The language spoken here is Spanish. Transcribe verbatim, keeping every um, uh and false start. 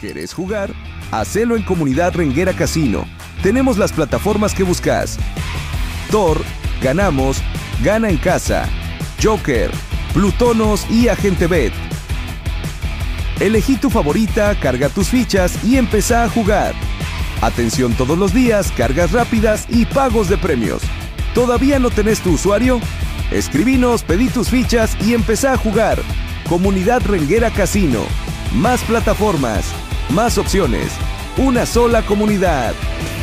¿Querés jugar? Hacelo en Comunidad Renguera Casino. Tenemos las plataformas que buscas. Thor, Ganamos, Gana en Casa, Joker, Plutonos y Agente Bet. Elegí tu favorita, carga tus fichas y empezá a jugar. Atención todos los días, cargas rápidas y pagos de premios. ¿Todavía no tenés tu usuario? Escribinos, pedí tus fichas y empezá a jugar. Comunidad Renguera Casino. Más plataformas, más opciones. Una sola comunidad.